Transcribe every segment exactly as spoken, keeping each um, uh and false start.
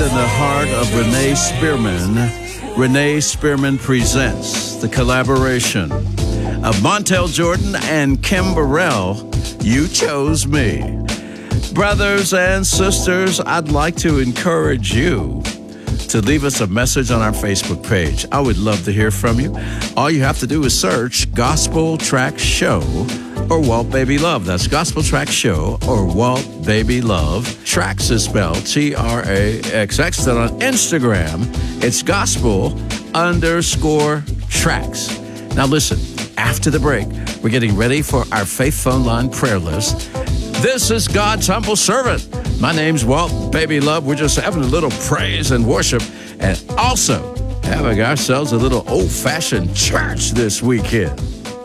and the heart of Renee Spearman, Renee Spearman Presents, the collaboration of Montel Jordan and Kim Burrell, You Chose Me. Brothers and sisters, I'd like to encourage you to leave us a message on our Facebook page. I would love to hear from you. All you have to do is search Gospel Track Show or Walt Baby Love. That's Gospel Track Show or Walt Baby Love. Tracks is spelled T R A X X. Then on Instagram, it's gospel underscore tracks. Now listen, after the break, we're getting ready for our Faith Phone Line prayer list. This is God's humble servant. My name's Walt Baby Love. We're just having a little praise and worship and also having ourselves a little old-fashioned church this weekend.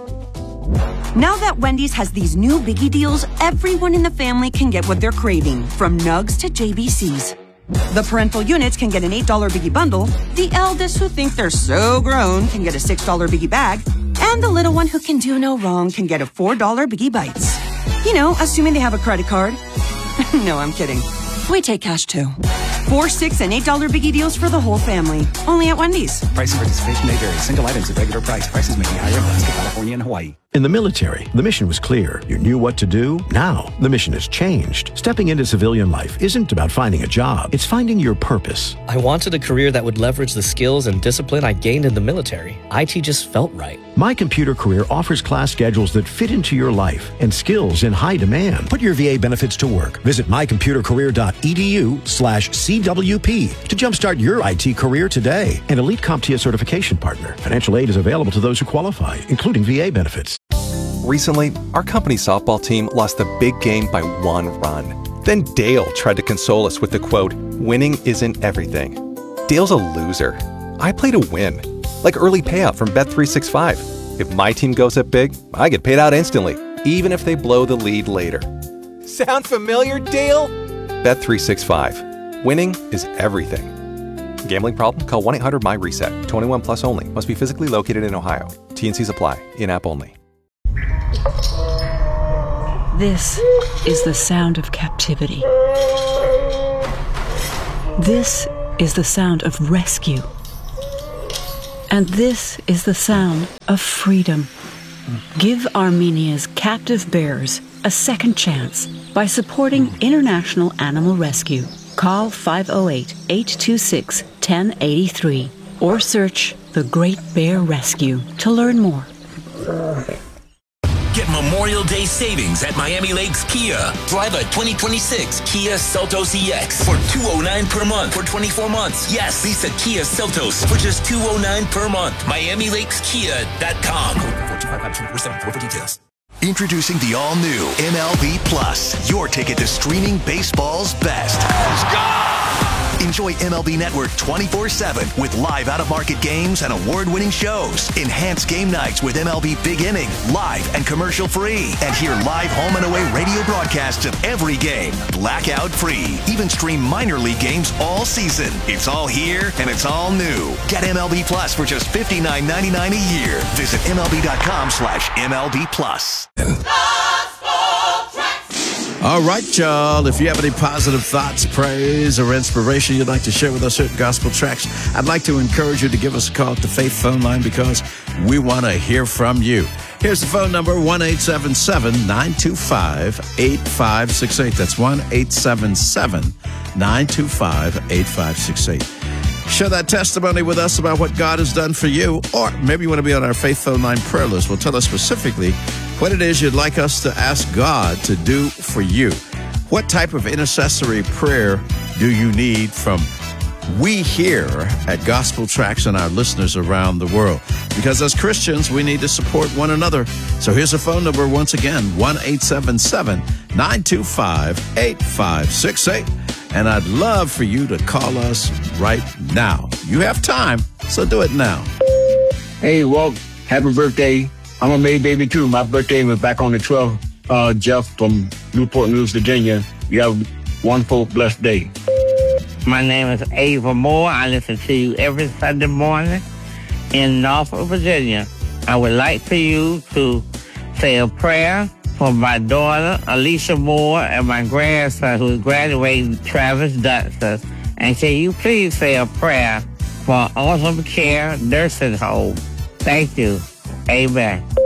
Now that Wendy's has these new biggie deals, everyone in the family can get what they're craving, from nugs to J B Cs. The parental units can get an eight dollar biggie bundle, the eldest who think they're so grown can get a six dollar biggie bag, and the little one who can do no wrong can get a four dollar biggie bites. You know, assuming they have a credit card. No, I'm kidding. We take cash too. Four, six, and eight dollar biggie deals for the whole family. Only at Wendy's. Price and participation may vary. Single items at regular price. Prices may be higher in Alaska, California, and Hawaii. In the military, the mission was clear. You knew what to do. Now, the mission has changed. Stepping into civilian life isn't about finding a job. It's finding your purpose. I wanted a career that would leverage the skills and discipline I gained in the military. I T just felt right. My Computer Career offers class schedules that fit into your life and skills in high demand. Put your V A benefits to work. Visit mycomputercareer.edu slash CWP to jumpstart your I T career today. An Elite CompTIA certification partner. Financial aid is available to those who qualify, including V A benefits. Recently, our company softball team lost a big game by one run. Then Dale tried to console us with the quote, "Winning isn't everything." Dale's a loser. I play to win. Like early payout from Bet three sixty-five. If my team goes up big, I get paid out instantly, even if they blow the lead later. Sound familiar, Dale? Bet three sixty-five. Winning is everything. Gambling problem? Call one eight hundred M Y reset. twenty-one plus only. Must be physically located in Ohio. T N Cs apply. In-app only. This is the sound of captivity. This is the sound of rescue. And this is the sound of freedom. Give Armenia's captive bears a second chance by supporting International Animal Rescue. Call five oh eight, eight two six, one oh eight three or search The Great Bear Rescue to learn more. Get Memorial Day savings at Miami Lakes Kia. Drive a twenty twenty-six Kia Seltos E X for two hundred nine dollars per month for twenty-four months. Yes, lease a Kia Seltos for just two hundred nine dollars per month. Miami Lakes Kia dot com. For details. Introducing the all-new M L B Plus, your ticket to streaming baseball's best. Let's go! Enjoy M L B Network twenty-four seven with live out-of-market games and award-winning shows. Enhance game nights with M L B Big Inning, live and commercial-free. And hear live home and away radio broadcasts of every game, blackout-free. Even stream minor league games all season. It's all here and it's all new. Get M L B Plus for just fifty-nine ninety-nine a year. Visit M L B dot com slash M L B Plus. All right, y'all. If you have any positive thoughts, praise, or inspiration you'd like to share with us here at Gospel Tracks, I'd like to encourage you to give us a call at the Faith Phone Line because we want to hear from you. Here's the phone number, one eight seven seven, nine two five, eight five six eight. That's one eight seven seven, nine two five, eight five six eight. Share that testimony with us about what God has done for you, or maybe you want to be on our Faith Phone Line prayer list. Well, tell us specifically what it is you'd like us to ask God to do for you. What type of intercessory prayer do you need from we here at Gospel Tracks and our listeners around the world? Because as Christians, we need to support one another. So here's the phone number once again, one eight seven seven, nine two five, eight five six eight. And I'd love for you to call us right now. You have time, so do it now. Hey, Walt, happy birthday. I'm a May baby, too. My birthday was back on the twelfth. Uh, Jeff from Newport News, Virginia. You have a wonderful, blessed day. My name is Ava Moore. I listen to you every Sunday morning in Norfolk, Virginia. I would like for you to say a prayer for my daughter, Alicia Moore, and my grandson, who is graduating, Travis Dutton. And can you please say a prayer for Awesome Care Nursing Home? Thank you. Amen.